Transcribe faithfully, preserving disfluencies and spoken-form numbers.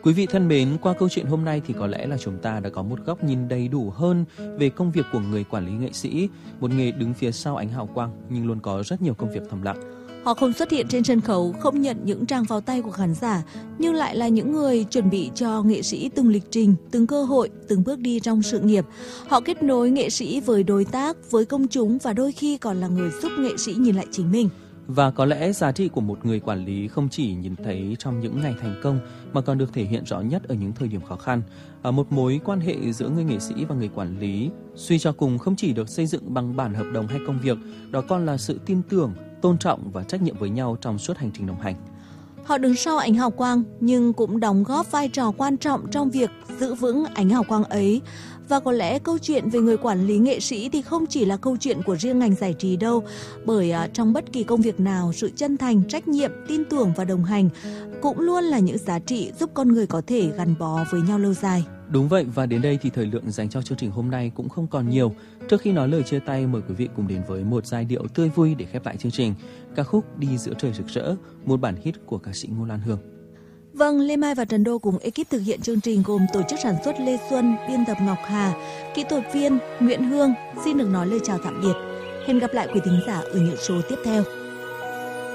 Quý vị thân mến, qua câu chuyện hôm nay thì có lẽ là chúng ta đã có một góc nhìn đầy đủ hơn về công việc của người quản lý nghệ sĩ, một nghề đứng phía sau ánh hào quang nhưng luôn có rất nhiều công việc thầm lặng. Họ không xuất hiện trên sân khấu, không nhận những tràng pháo tay của khán giả, nhưng lại là những người chuẩn bị cho nghệ sĩ từng lịch trình, từng cơ hội, từng bước đi trong sự nghiệp. Họ kết nối nghệ sĩ với đối tác, với công chúng và đôi khi còn là người giúp nghệ sĩ nhìn lại chính mình. Và có lẽ giá trị của một người quản lý không chỉ nhìn thấy trong những ngày thành công mà còn được thể hiện rõ nhất ở những thời điểm khó khăn. Ở một mối quan hệ giữa người nghệ sĩ và người quản lý, suy cho cùng không chỉ được xây dựng bằng bản hợp đồng hay công việc, đó còn là sự tin tưởng, tôn trọng và trách nhiệm với nhau trong suốt hành trình đồng hành. Họ đứng sau ánh hào quang nhưng cũng đóng góp vai trò quan trọng trong việc giữ vững ánh hào quang ấy. Và có lẽ câu chuyện về người quản lý nghệ sĩ thì không chỉ là câu chuyện của riêng ngành giải trí đâu, bởi uh, trong bất kỳ công việc nào, sự chân thành, trách nhiệm, tin tưởng và đồng hành cũng luôn là những giá trị giúp con người có thể gắn bó với nhau lâu dài. Đúng vậy, và đến đây thì thời lượng dành cho chương trình hôm nay cũng không còn nhiều. Trước khi nói lời chia tay, mời quý vị cùng đến với một giai điệu tươi vui để khép lại chương trình. Ca khúc Đi Giữa Trời Rực Rỡ, một bản hit của ca sĩ Ngô Lan Hương. Vâng, Lê Mai và Trần Đô cùng ekip thực hiện chương trình gồm tổ chức sản xuất Lê Xuân, biên tập Ngọc Hà, kỹ thuật viên Nguyễn Hương xin được nói lời chào tạm biệt. Hẹn gặp lại quý thính giả ở những số tiếp theo.